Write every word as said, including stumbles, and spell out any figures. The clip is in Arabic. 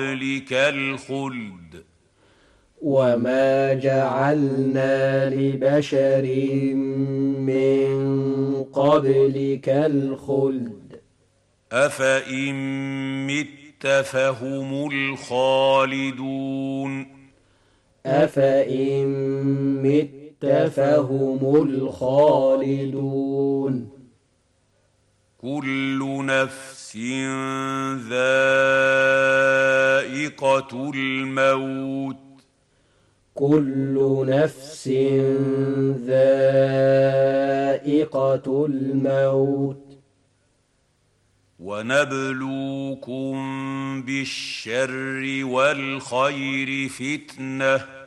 قبلك الخلد وما جعلنا لبشر من قبلك الخلد أفإن مت فهم الخالدون أفإن مت فهم الخالدون كل نفس ذائقة الموت كل نفس ذائقة الموت ونبلوكم بالشر والخير فتنة